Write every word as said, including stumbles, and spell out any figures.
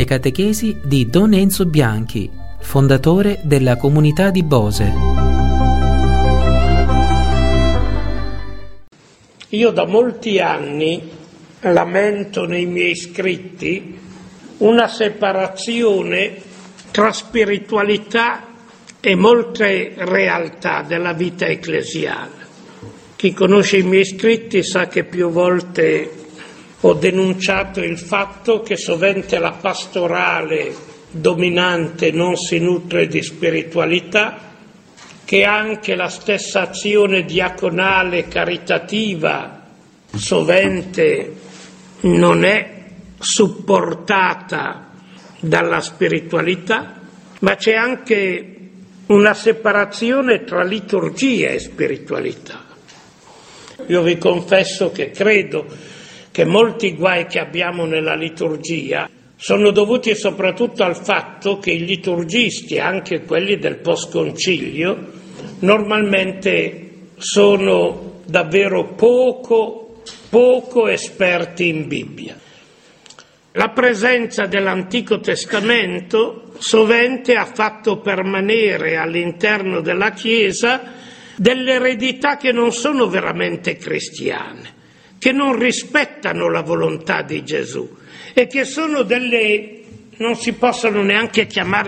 catechesi di Don Enzo Bianchi, fondatore della comunità di Bose. Io da molti anni lamento nei miei scritti una separazione tra spiritualità e molte realtà della vita ecclesiale. Chi conosce i miei scritti sa che più volte ho denunciato il fatto che sovente la pastorale dominante non si nutre di spiritualità, che anche la stessa azione diaconale caritativa sovente non è supportata dalla spiritualità, ma c'è anche una separazione tra liturgia e spiritualità. Io vi confesso che credo che molti guai che abbiamo nella liturgia sono dovuti soprattutto al fatto che i liturgisti, anche quelli del post-concilio, normalmente sono davvero poco, poco esperti in Bibbia. La presenza dell'Antico Testamento sovente ha fatto permanere all'interno della Chiesa delle eredità che non sono veramente cristiane, che non rispettano la volontà di Gesù e che sono delle, non si possono neanche chiamare